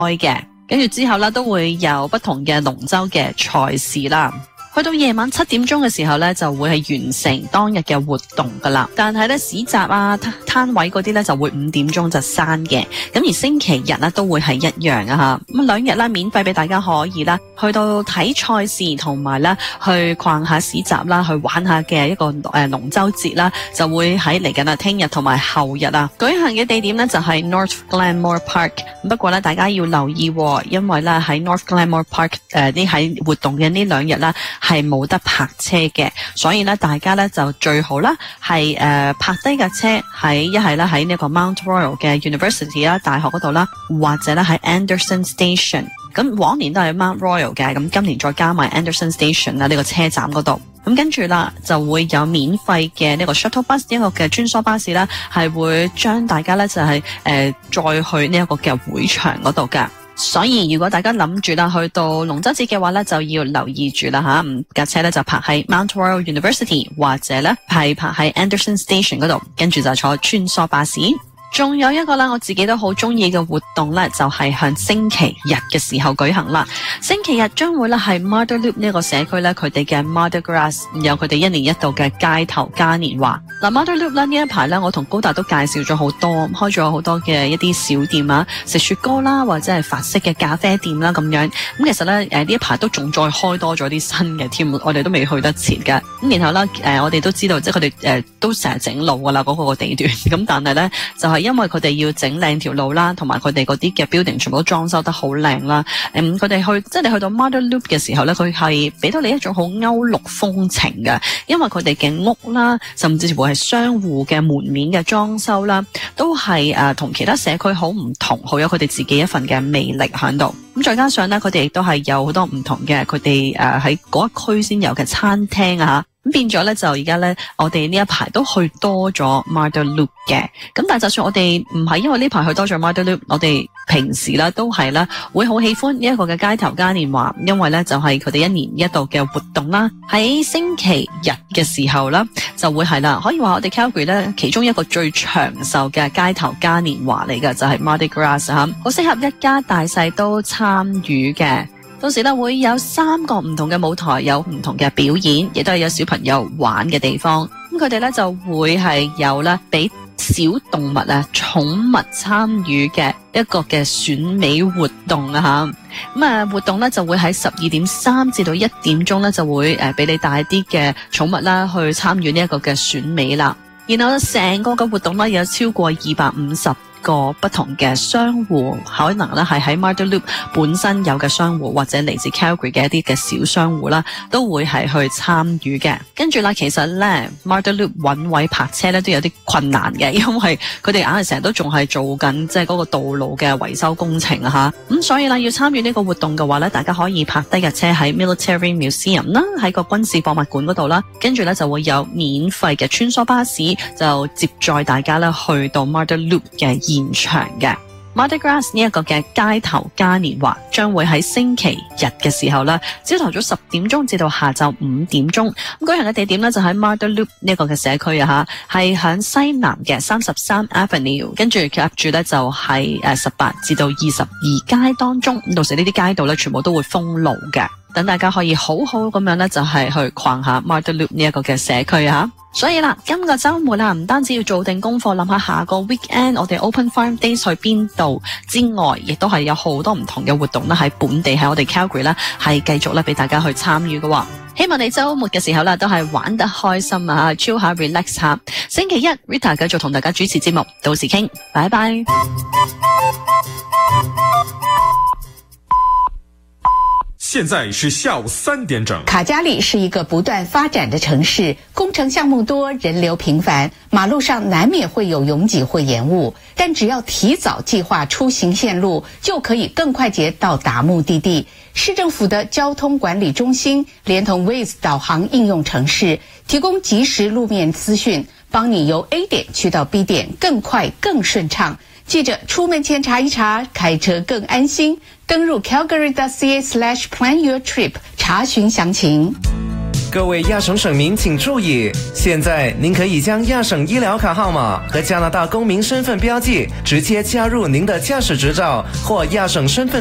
開嘅，跟住之後咧都會有不同嘅龍舟嘅賽事啦。去到夜晚7點鐘嘅時候咧，就會係完成當日嘅活動噶啦。但係咧市集啊、攤位嗰啲咧就會5點鐘就閂嘅。咁而星期日咧都會係一樣啊吓。咁2日啦，免費俾大家可以啦，去到睇賽事同埋咧去逛下市集啦，去玩下嘅一個龍舟節啦，就會喺嚟緊啦，聽日同埋後日啊舉行嘅地點咧就係 North Glenmore Park。不過咧大家要留意，因為咧喺 North Glenmore Park 呢喺活動嘅呢2日啦，係冇得泊車嘅，所以咧大家咧就最好啦係泊低架車喺一係咧喺呢個 Mount Royal 嘅 University 啦大學嗰度啦，或者咧喺 Anderson Station。咁往年都係 Mount Royal 嘅，咁今年再加埋 Anderson Station 啦呢個車站嗰度。咁跟住啦就會有免費嘅呢個 shuttle bus 一個嘅穿梭巴士啦，係會將大家咧就係再去呢一個嘅會場嗰度㗎。所以如果大家諗住啦去到龍舟節嘅話咧，就要留意住啦吓，架車咧就泊喺 Mount Royal University 或者咧係泊喺 Anderson Station 嗰度，跟住就坐穿梭巴士。仲有一個啦，我自己都好中意嘅活動咧，就係向星期日嘅時候舉行啦。星期日將會咧係 Marda Loop 呢個社區咧，佢哋嘅 Mardi Gras 有佢哋1年1度嘅街頭嘉年華。嗱 Marda Loop 呢一排咧，我同高達都介紹咗好多，開咗好多嘅一啲小店啊，食雪糕啦，或者係法式嘅咖啡店啦咁樣。咁其實咧呢一排都仲再開多咗啲新嘅添，我哋都未去得切㗎。咁然後咧我哋都知道，即係佢哋都成日整路㗎啦，嗰個地段。咁但係咧就係因為佢哋要整靚條路啦，同埋佢哋嗰啲嘅 building 全部都裝修得好靚啦。佢哋即係你去到 Marda Loop 嘅時候咧，佢係俾到你一種好歐陸風情嘅，因為佢哋嘅屋啦，甚至乎係商戶嘅門面嘅裝修啦，都係同其他社區好唔同，好有佢哋自己一份嘅魅力喺度。咁再加上咧，佢哋亦都係有好多唔同嘅，佢哋喺嗰一區先有嘅餐廳啊。咁變咗咧，就而家咧，我哋呢一排都去多咗 Marda Loop 嘅。咁但係就算我哋唔係因為呢排去多咗 Marda Loop，我哋平時咧都係咧會好喜歡呢一個嘅街頭嘉年華，因為咧就係佢哋1年1度嘅活動啦。喺星期日嘅時候啦，就會係啦，可以話我哋 Calgary 咧其中一個最長壽嘅街頭嘉年華嚟嘅，就係 Mardi Gras 吓，好適合一家大細都參與嘅。到時咧會有3個唔同嘅舞台，有唔同嘅表演，亦都係有小朋友玩嘅地方。咁佢哋咧就會係有咧俾小動物啊、寵物參與嘅一個嘅選美活動啊吓。咁活動咧就會喺12:3至到1點鐘咧就會俾你帶啲嘅寵物啦去參與呢一個嘅選美啦。然後成個嘅活動咧有超過250個不同嘅商戶，可能咧係喺 Marda Loop 本身有嘅商戶，或者嚟自 Calgary 嘅一啲嘅小商戶啦，都會係去參與嘅。跟住啦，其實咧 Marda Loop 揾位泊車咧都有啲困難嘅，因為佢哋硬係成日都仲係做緊即係嗰個道路嘅維修工程啊吓。咁所以啦，要參與呢個活動嘅話咧，大家可以泊低架車喺 Military Museum 啦，喺個軍事博物館嗰度啦，跟住咧就會有免費嘅穿梭巴士就接載大家咧去到 Marda Loop 嘅現場嘅。Mardi Gras 呢一個嘅街頭嘉年華將會喺星期日嘅時候啦，朝頭早10點鐘至到下晝5點鐘。咁舉行嘅地點咧就喺 Marda Loop 呢一個嘅社區啊吓，係響西南嘅33 Avenue， 跟住夾住咧就係18至到22街當中。到時呢啲街道咧全部都會封路嘅，等大家可以好好咁樣咧就係去逛下 Marda Loop 呢一個嘅社區啊。所以啦，今個週末啦，唔單止要做定功課，諗下下個 weekend 我哋 Open Farm Days 去邊度之外，亦都係有好多唔同嘅活動啦，喺本地喺我哋 Calgary 啦，係繼續咧俾大家去參與嘅。希望你週末嘅時候啦，都係玩得開心啊 ，chill 下 relax 下。星期一 Rita 繼續同大家主持節目，到時傾，拜拜。 现在是下午3点整。 卡加里是一个不断发展的城市，工程项目多，人流频繁，马路上难免会有拥挤或延误。但只要提早计划出行线路，就可以更快捷到达目的地。市政府的交通管理中心连同 Waze 导航应用程式，提供即时路面资讯，帮你由 A 点去到 B 点更快更顺畅。记着出门前查一查，开车更安心。登入 calgary.ca/plan your trip 查询详情。 各位亚省省民请注意，现在您可以将亚省医疗卡号码和加拿大公民身份标记直接加入您的驾驶执照或亚省身份